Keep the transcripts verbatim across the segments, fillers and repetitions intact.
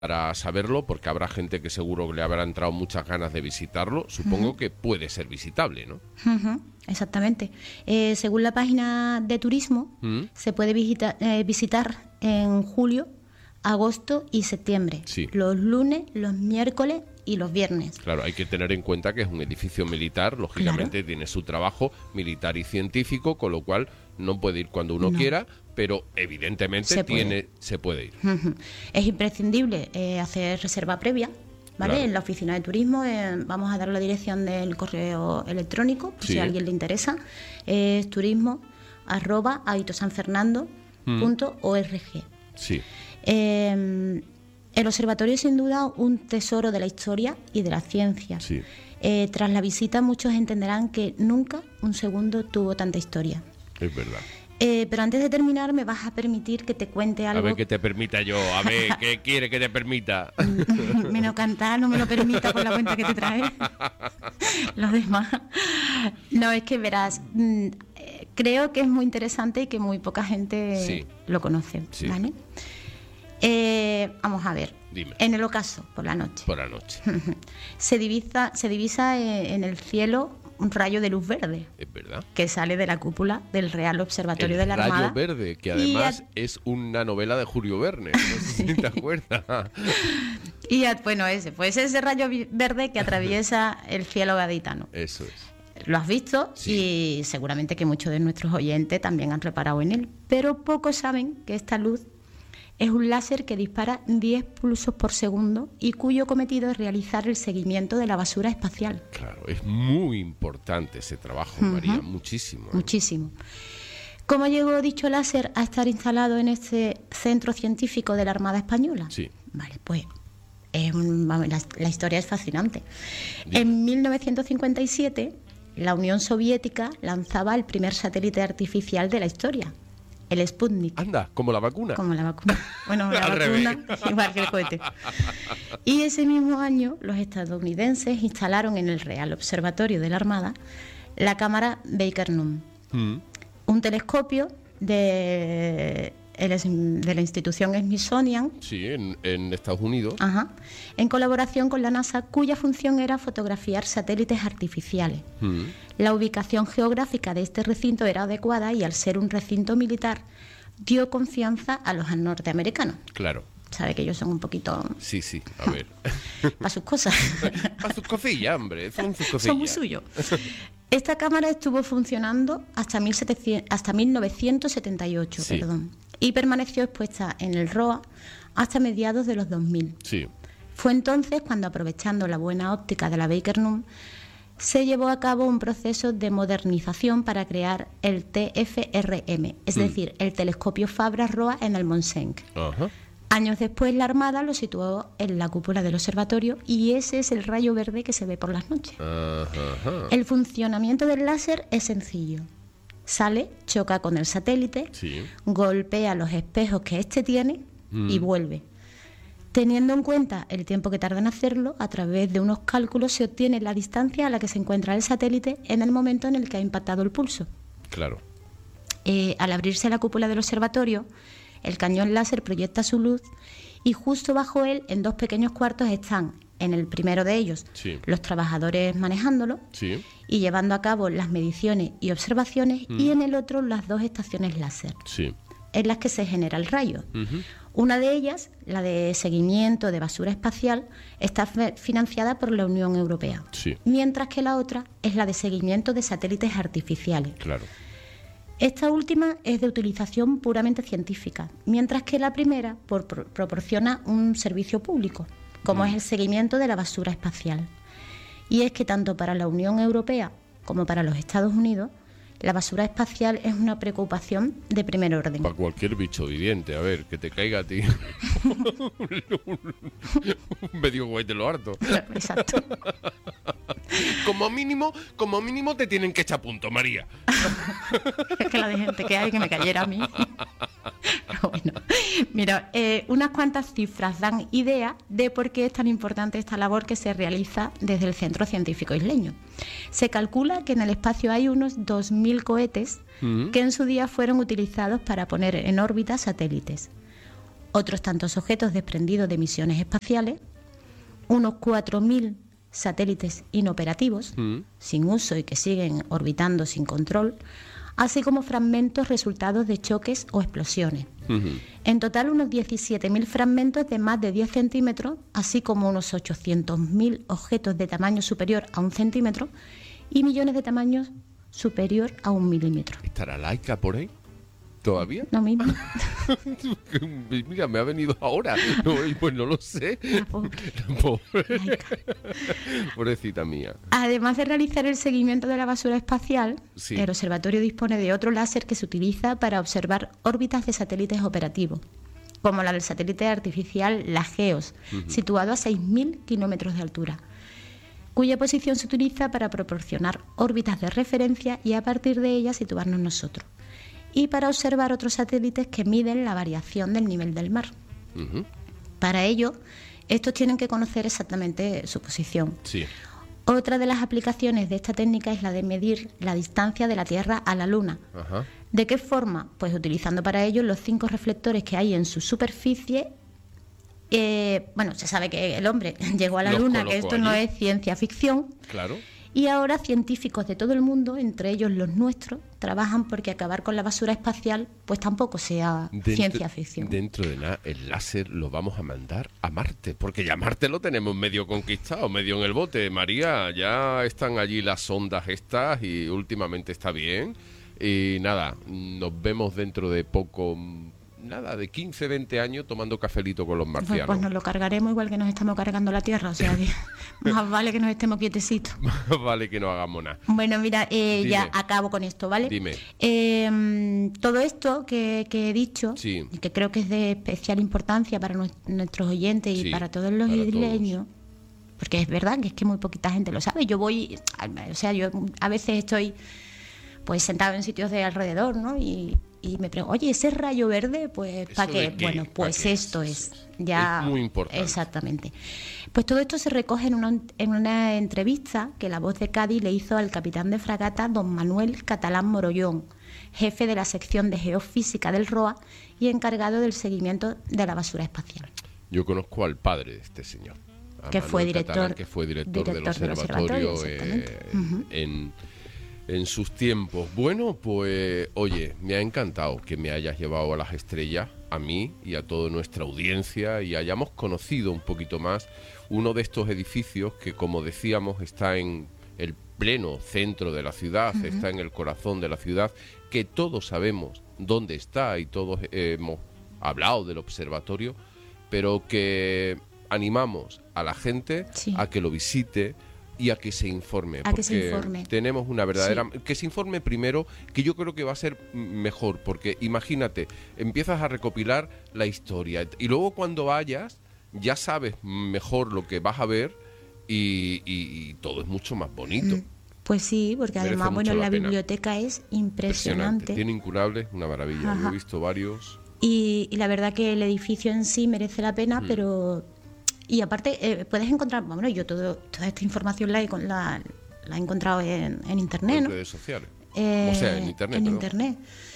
para saberlo, porque habrá gente que seguro que le habrá entrado muchas ganas de visitarlo. Supongo uh-huh. que puede ser visitable, ¿no? Uh-huh. Exactamente. Eh, según la página de turismo, uh-huh. se puede visita, eh, visitar en julio, agosto y septiembre. Sí. Los lunes, los miércoles y los viernes. Claro, hay que tener en cuenta que es un edificio militar, lógicamente claro. tiene su trabajo militar y científico, con lo cual no puede ir cuando uno no. quiera, pero evidentemente se tiene, puede. se puede ir. Uh-huh. Es imprescindible eh, hacer reserva previa, ¿vale? Claro. En la oficina de turismo eh, vamos a dar la dirección del correo electrónico, por sí. si a alguien le interesa. Es turismo arroba aitosanfernando punto org. Sí. Eh, el observatorio es sin duda un tesoro de la historia y de la ciencia. Sí. Eh, tras la visita muchos entenderán que nunca un segundo tuvo tanta historia. Es verdad. Eh, pero antes de terminar me vas a permitir que te cuente algo. A ver, que te permita yo, a ver, ¿qué quiere que te permita? Menos cantar, no me lo permita por la cuenta que te traes. Los demás. No, es que verás, mmm, eh, creo que es muy interesante y que muy poca gente sí. lo conoce, sí. ¿vale? Eh, vamos a ver. Dime. En el ocaso, por la noche. Por la noche. se divisa, se divisa en el cielo un rayo de luz verde. Es verdad. Que sale de la cúpula del Real Observatorio el de la Armada. Rayo Verde, que además a... es una novela de Julio Verne. No sé si te acuerdas. Y a, bueno, ese, pues ese rayo verde que atraviesa el cielo gaditano. Eso es. Lo has visto sí. y seguramente que muchos de nuestros oyentes también han reparado en él. Pero pocos saben que esta luz es un láser que dispara diez pulsos por segundo y cuyo cometido es realizar el seguimiento de la basura espacial. Claro, es muy importante ese trabajo, uh-huh. María, muchísimo. ¿eh? Muchísimo. ¿Cómo llegó dicho láser a estar instalado en este centro científico de la Armada Española? Sí. Vale, pues eh, la, la historia es fascinante. Dime. En mil novecientos cincuenta y siete, la Unión Soviética lanzaba el primer satélite artificial de la historia. El Sputnik. Anda, como la vacuna. Como la vacuna. Bueno, la vacuna, igual que el cohete. Y ese mismo año, los estadounidenses instalaron en el Real Observatorio de la Armada la cámara Baker-Nunn, mm. un telescopio de, de la institución Smithsonian. Sí, en, en Estados Unidos. Ajá. En colaboración con la NASA, cuya función era fotografiar satélites artificiales. Mm. La ubicación geográfica de este recinto era adecuada y al ser un recinto militar dio confianza a los norteamericanos. Claro. Sabe que ellos son un poquito... Sí, sí, a ver. Para sus cosas. Para sus cosillas, hombre, son sus cosillas. Son muy suyos. Esta cámara estuvo funcionando hasta, mil setecientos, hasta mil novecientos setenta y ocho, sí. perdón, y permaneció expuesta en el R O A hasta mediados de los dos mil. Sí. Fue entonces cuando, aprovechando la buena óptica de la Baker-Nunn, se llevó a cabo un proceso de modernización para crear el T F R M, es mm. decir, el telescopio Fabra-R O A en el Montseny. Ajá. Años después, la Armada lo situó en la cúpula del observatorio y ese es el rayo verde que se ve por las noches. Ajá. El funcionamiento del láser es sencillo. Sale, choca con el satélite, sí. golpea los espejos que éste tiene mm. y vuelve. Teniendo en cuenta el tiempo que tarda en hacerlo, a través de unos cálculos se obtiene la distancia a la que se encuentra el satélite en el momento en el que ha impactado el pulso. Claro. Eh, al abrirse la cúpula del observatorio, el cañón láser proyecta su luz y justo bajo él, en dos pequeños cuartos, están, en el primero de ellos, sí. los trabajadores manejándolo sí. y llevando a cabo las mediciones y observaciones, mm. y en el otro las dos estaciones láser, sí. en las que se genera el rayo. Uh-huh. Una de ellas, la de seguimiento de basura espacial, está financiada por la Unión Europea, sí. mientras que la otra es la de seguimiento de satélites artificiales. Claro. Esta última es de utilización puramente científica, mientras que la primera por, por, proporciona un servicio público, como mm. es el seguimiento de la basura espacial. Y es que tanto para la Unión Europea como para los Estados Unidos, la basura espacial es una preocupación de primer orden. Para cualquier bicho viviente, a ver, que te caiga a ti un medio cohete lo harto. Exacto. Como mínimo, como mínimo te tienen que echar a punto, María. Es que la de gente que hay que me cayera a mí. Pero bueno, mira, eh, unas cuantas cifras dan idea de por qué es tan importante esta labor que se realiza desde el Centro Científico Isleño. Se calcula que en el espacio hay unos dos mil cohetes uh-huh. que en su día fueron utilizados para poner en órbita satélites. otros tantos objetos desprendidos de misiones espaciales, unos cuatro mil satélites inoperativos, mm. sin uso y que siguen orbitando sin control, así como fragmentos resultados de choques o explosiones. Uh-huh. En total, unos diecisiete mil fragmentos de más de diez centímetros, así como unos ochocientos mil objetos de tamaño superior a un centímetro y millones de tamaños superior a un milímetro. ¿Estará Laika por ahí? ¿Todavía? No mismo. Mira, me ha venido ahora. No, pues no lo sé. La pobre. La pobre. Pobrecita mía. Además de realizar el seguimiento de la basura espacial, sí. el observatorio dispone de otro láser que se utiliza para observar órbitas de satélites operativos, como la del satélite artificial Lageos, uh-huh. situado a seis mil kilómetros de altura, cuya posición se utiliza para proporcionar órbitas de referencia y a partir de ellas situarnos nosotros, y para observar otros satélites que miden la variación del nivel del mar. Uh-huh. Para ello, estos tienen que conocer exactamente su posición. Sí. Otra de las aplicaciones de esta técnica es la de medir la distancia de la Tierra a la Luna. Uh-huh. ¿De qué forma? Pues utilizando para ello los cinco reflectores que hay en su superficie. Eh, bueno, se sabe que el hombre llegó a la los Luna, que esto allí. No es ciencia ficción. Claro. Y ahora científicos de todo el mundo, entre ellos los nuestros, trabajan porque acabar con la basura espacial pues tampoco sea dentro, ciencia ficción. Dentro de nada, el láser lo vamos a mandar a Marte, porque ya Marte lo tenemos medio conquistado, medio en el bote. María, ya están allí las sondas estas y últimamente está bien. Y nada, nos vemos dentro de poco... Nada, de quince, veinte años tomando cafelito con los marcianos. Pues, pues nos lo cargaremos igual que nos estamos cargando la Tierra, o sea que más vale que nos estemos quietecitos. Más vale que no hagamos nada. Bueno, mira, eh, ya acabo con esto, ¿vale? Dime. Eh, todo esto que, que he dicho, sí. y que creo que es de especial importancia para nu- nuestros oyentes y sí, para todos los para isleños, todos. Porque es verdad que es que muy poquita gente lo sabe. Yo voy, o sea, yo a veces estoy pues sentado en sitios de alrededor, ¿no? Y... Y me pregunto, oye, ¿ese rayo verde? Pues, ¿para qué? qué? Bueno, pues esto es. Ya, es muy importante. Exactamente. Pues todo esto se recoge en una, en una entrevista que La Voz de Cádiz le hizo al capitán de fragata, don Manuel Catalán Morollón, jefe de la sección de Geofísica del R O A y encargado del seguimiento de la basura espacial. Yo conozco al padre de este señor. Que fue director, Catalán, que fue director, director del observatorio, del observatorio eh, uh-huh. en... En sus tiempos. Bueno, pues, oye, me ha encantado que me hayas llevado a las estrellas, a mí y a toda nuestra audiencia, y hayamos conocido un poquito más uno de estos edificios que, como decíamos, está en el pleno centro de la ciudad, uh-huh. está en el corazón de la ciudad, que todos sabemos dónde está y todos hemos hablado del observatorio, pero que animamos a la gente sí. a que lo visite, y a que se informe, a porque que se informe. Tenemos una verdadera... Sí. Que se informe primero, que yo creo que va a ser mejor, porque imagínate, empiezas a recopilar la historia, y luego cuando vayas, ya sabes mejor lo que vas a ver, y, y, y todo es mucho más bonito. Pues sí, porque Merece además, bueno, la, la biblioteca es impresionante. Tiene incurables, una maravilla. Yo he visto varios... Y, y la verdad que el edificio en sí merece la pena, mm. pero... Y aparte, eh, puedes encontrar, bueno, yo todo, toda esta información la he, la, la he encontrado en, en Internet, en ¿no? redes sociales. Eh, o sea, en Internet. En perdón. Internet.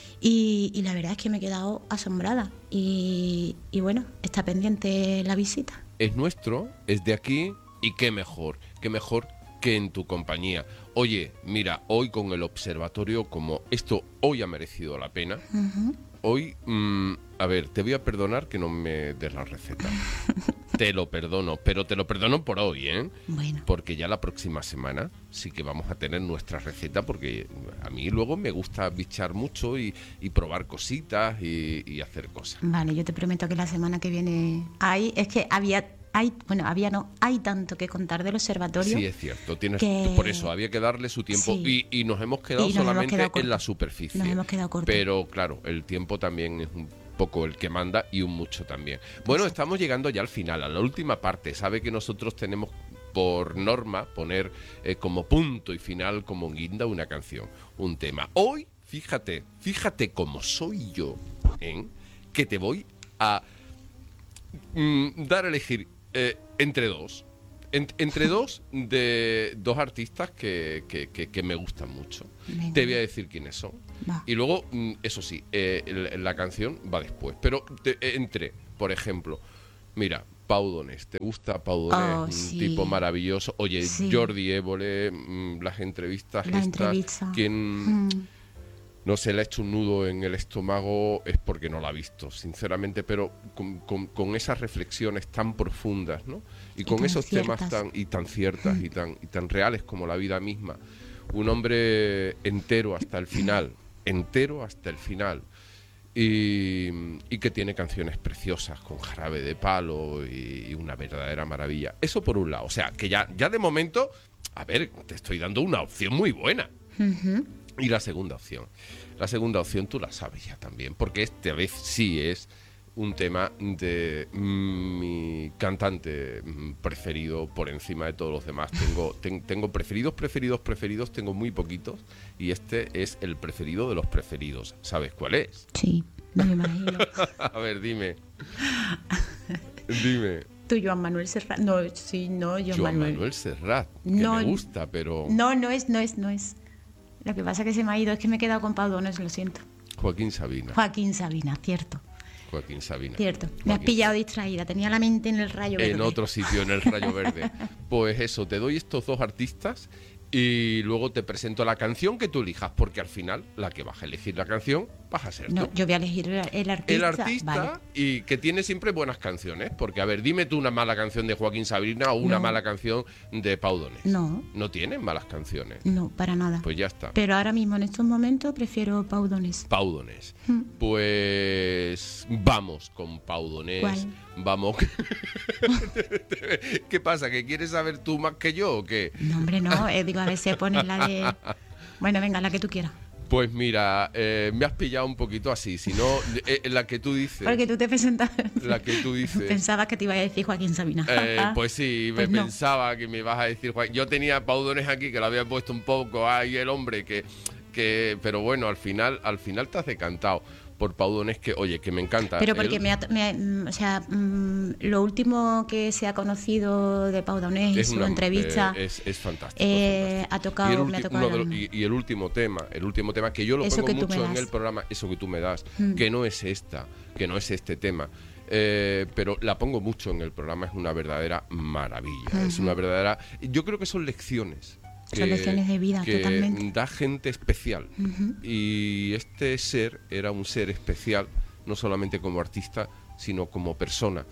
Y, y la verdad es que me he quedado asombrada. Y, y bueno, está pendiente la visita. Es nuestro, es de aquí, y qué mejor, qué mejor que en tu compañía. Oye, mira, hoy con el observatorio, como esto hoy ha merecido la pena, uh-huh. hoy, mmm, a ver, te voy a perdonar que no me des la receta. Te lo perdono, pero te lo perdono por hoy, ¿eh? Bueno. Porque ya la próxima semana sí que vamos a tener nuestra receta, porque a mí luego me gusta bichar mucho y, y probar cositas y, y hacer cosas. Vale, yo te prometo que la semana que viene hay, es que había, hay, bueno, había no, hay tanto que contar del observatorio. Sí, es cierto, tienes, que... por eso había que darle su tiempo sí. y, y nos hemos quedado nos solamente hemos quedado en la superficie. Nos hemos quedado cortos. Pero claro, el tiempo también es un poco el que manda y un mucho también. Bueno, Exacto. Estamos llegando ya al final, a la última parte. Sabe que nosotros tenemos por norma poner eh, como punto y final, como guinda, una canción, un tema. Hoy, fíjate, fíjate cómo soy yo, ¿eh? Que te voy a mm, dar a elegir eh, entre dos. En, entre dos de dos artistas que, que, que, que me gustan mucho. Venga. Te voy a decir quiénes son. Va. Y luego, eso sí, eh, la, la canción va después. Pero te, entre, por ejemplo, mira, Pau Donés, ¿te gusta Pau Donés? Oh, un sí. tipo maravilloso. Oye, Sí. Jordi Évole, mm, las entrevistas La estas, entrevista. quien Mm. no se le ha hecho un nudo en el estómago es porque no la ha visto, sinceramente, pero con, con- con esas reflexiones tan profundas, ¿no? Y con tan esos temas ciertas. tan y tan ciertas y tan y tan reales como la vida misma. Un hombre entero hasta el final, entero hasta el final. Y, y que tiene canciones preciosas con Jarabe de Palo y, y una verdadera maravilla. Eso por un lado. O sea, que ya, ya de momento, a ver, te estoy dando una opción muy buena. Ujú. Y la segunda opción. La segunda opción tú la sabes ya también, porque esta vez sí es un tema de mm, mi cantante mm, preferido por encima de todos los demás. Tengo, ten- tengo preferidos, preferidos, preferidos, tengo muy poquitos, y este es el preferido de los preferidos. ¿Sabes cuál es? Sí, no me imagino. A ver, dime. Dime. Tú, Joan Manuel Serrat. No, sí, no, Joan, Joan Manuel. Manuel Serrat, que No, me gusta, pero No, no es, no es, no es. Lo que pasa es que se me ha ido, es que me he quedado con Pau Donés, lo siento. Joaquín Sabina. Joaquín Sabina, cierto, Joaquín Sabina. cierto. Me has Joaquín pillado distraída, tenía la mente en el rayo verde. En otro sitio, en el Rayo Verde. Pues eso, te doy estos dos artistas y luego te presento la canción que tú elijas, porque al final la que vas a elegir la canción vas a ser tú. No, yo voy a elegir el, el artista. El artista Vale. y que tiene siempre buenas canciones, porque a ver, dime tú una mala canción de Joaquín Sabina o una No. mala canción de Pau Donés. No. No tienen malas canciones. No, para nada. Pues ya está. Pero ahora mismo, en estos momentos, prefiero Pau Donés. Pau Donés. Mm. Pues vamos con Pau Donés. ¿Cuál? Vamos. ¿Qué pasa? ¿Que quieres saber tú más que yo o qué? No, hombre, no. eh, digo, a ver si pones la de... Bueno, venga, la que tú quieras. Pues mira, eh, me has pillado un poquito así, si no, eh, la que tú dices, Porque tú te presentas... la que tú dices, Pensabas que te iba a decir Joaquín Sabina. eh, pues sí, Pues me no. pensaba que me ibas a decir, Juan- yo tenía a Pau Donés aquí, que lo había puesto un poco, ahí el hombre, que, que, pero bueno, al final, al final te has decantado por Pau Donés, que oye, que me encanta. Pero porque Él me ha, me ha- mm, o sea, mm, lo último que se ha conocido de Pau Donés y es su una- entrevista eh, es, es fantástico. eh, es fantástico. ha tocado, Y el, me ha ulti- tocado uno de el los- alma. y, y el último tema, el último tema que yo lo Eso pongo que tú me mucho en das. el programa, eso que tú me das, Mm. que no es esta, que no es este tema. Eh, pero la pongo mucho en el programa, es una verdadera maravilla, es una verdadera... Yo creo que son lecciones. Son lecciones de vida, que totalmente. da gente especial. Y este ser era un ser especial, no solamente como artista, sino como persona.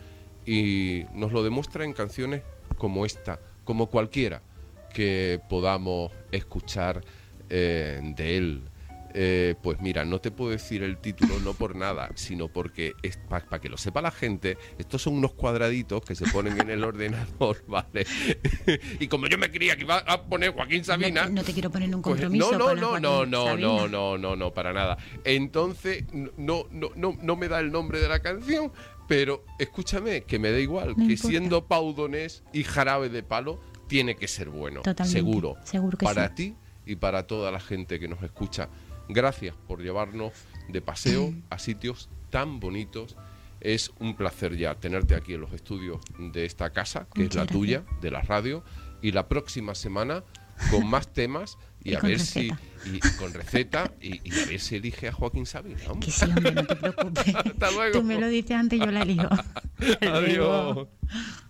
Y nos lo demuestra en canciones como esta, como cualquiera que podamos escuchar eh, de él. Eh, pues mira, no te puedo decir el título no por nada, sino porque es para que lo sepa la gente. Estos son unos cuadraditos que se ponen en el ordenador, ¿vale? Y como yo me creía que iba a poner Joaquín Sabina, No, no te quiero poner un pues, compromiso. no, no, poner no, Joaquín no, no, Sabina. no, no, no, no, para nada. Entonces, no, no, no, no me da el nombre de la canción, pero escúchame, que me da igual, No que importa. siendo Pau Donés y Jarabe de Palo, tiene que ser bueno, Totalmente, seguro, seguro que para sí. ti y para toda la gente que nos escucha. Gracias por llevarnos de paseo a sitios tan bonitos. Es un placer ya tenerte aquí en los estudios de esta casa, que Muchas es la gracias. tuya, de la radio, y la próxima semana con más temas y, Y a con ver receta. si y, y con receta y, y a ver si elige a Joaquín Sabina. hombre. Que sí, hombre, no te preocupes. Hasta luego. Tú me lo dices antes, yo la elijo. Hasta luego. Adiós.